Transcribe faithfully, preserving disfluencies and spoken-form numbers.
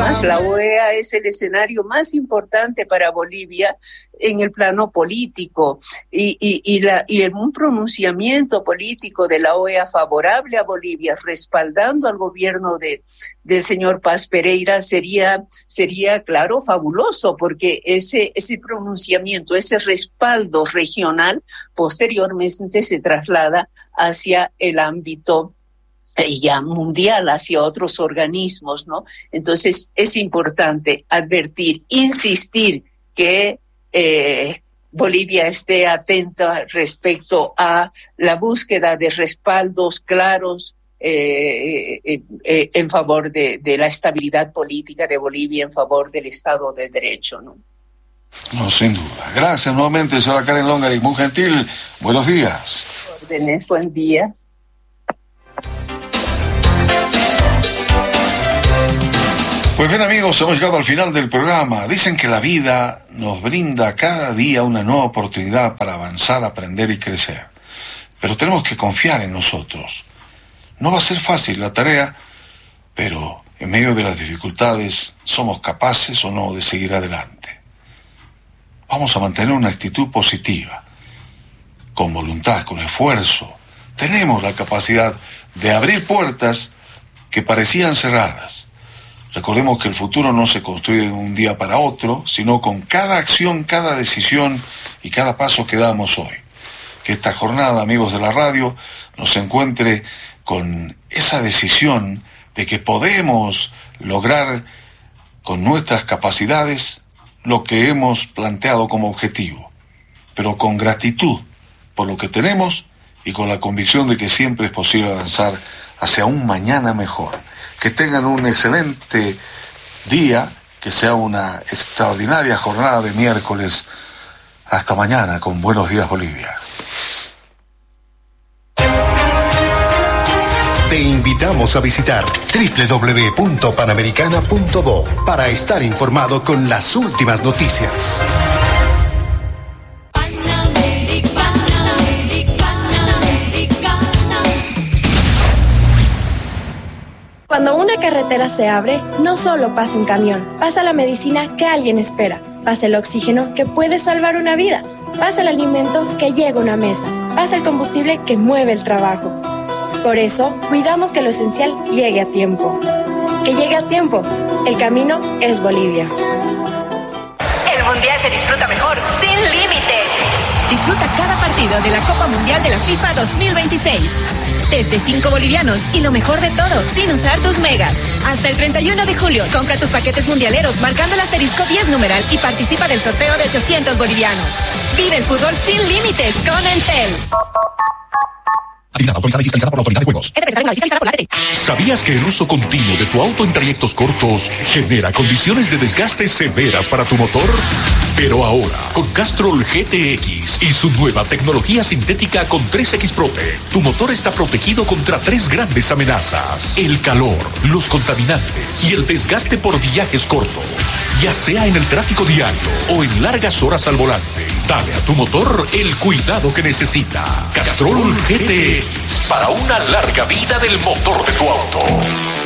Además, la O E A es el escenario más importante para Bolivia en el plano político y, y, y, la, y en un pronunciamiento político de la O E A favorable a Bolivia, respaldando al gobierno de del señor Paz Pereira, sería, sería claro, fabuloso, porque ese, ese pronunciamiento, ese respaldo regional, posteriormente se traslada hacia el ámbito ya mundial, hacia otros organismos, ¿no? Entonces, es importante advertir, insistir que eh, Bolivia esté atenta respecto a la búsqueda de respaldos claros eh, eh, eh, en favor de, de la estabilidad política de Bolivia, en favor del Estado de Derecho, ¿no? No, sin duda. Gracias nuevamente, señora Karen Longari, muy gentil. Buenos días. Órdenes, buen día. Pues bien, amigos, hemos llegado al final del programa. Dicen que la vida nos brinda cada día una nueva oportunidad para avanzar, aprender y crecer. Pero tenemos que confiar en nosotros. No va a ser fácil la tarea, pero en medio de las dificultades somos capaces o no de seguir adelante. Vamos a mantener una actitud positiva, con voluntad, con esfuerzo. Tenemos la capacidad de abrir puertas que parecían cerradas. Recordemos que el futuro no se construye de un día para otro, sino con cada acción, cada decisión y cada paso que damos hoy. Que esta jornada, amigos de la radio, nos encuentre con esa decisión de que podemos lograr con nuestras capacidades lo que hemos planteado como objetivo, pero con gratitud por lo que tenemos y con la convicción de que siempre es posible avanzar hacia un mañana mejor. Que tengan un excelente día, que sea una extraordinaria jornada de miércoles. Hasta mañana con Buenos Días Bolivia. Te invitamos a visitar doble u doble u doble u punto panamericana punto do para estar informado con las últimas noticias. Cuando una carretera se abre, no solo pasa un camión, pasa la medicina que alguien espera, pasa el oxígeno que puede salvar una vida, pasa el alimento que llega a una mesa, pasa el combustible que mueve el trabajo. Por eso, cuidamos que lo esencial llegue a tiempo. Que llegue a tiempo. El camino es Bolivia. El Mundial se disfruta mejor, sin límites. Disfruta cada partido de la Copa Mundial de la FIFA dos mil veintiséis. Desde cinco bolivianos y lo mejor de todo, sin usar tus megas. Hasta el treinta y uno de julio, compra tus paquetes mundialeros marcando el asterisco diez numeral y participa del sorteo de ochocientos bolivianos. Vive el fútbol sin límites con Entel. Autorizada y fiscalizada por la Autoridad de Juegos. Es representante fiscalizada por la A T T. ¿Sabías que el uso continuo de tu auto en trayectos cortos genera condiciones de desgaste severas para tu motor? Pero ahora, con Castrol G T X y su nueva tecnología sintética con tres equis Prote, tu motor está protegido contra tres grandes amenazas: el calor, los contaminantes y el desgaste por viajes cortos. Ya sea en el tráfico diario o en largas horas al volante, dale a tu motor el cuidado que necesita. Castrol G T X, para una larga vida del motor de tu auto.